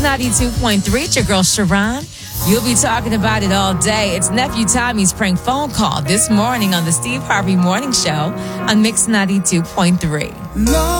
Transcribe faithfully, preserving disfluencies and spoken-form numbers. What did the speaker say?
ninety-two point three. It's your girl, Sharon. You'll be talking about it all day. It's Nephew Tommy's prank phone call this morning on the Steve Harvey Morning Show on Mix ninety-two point three.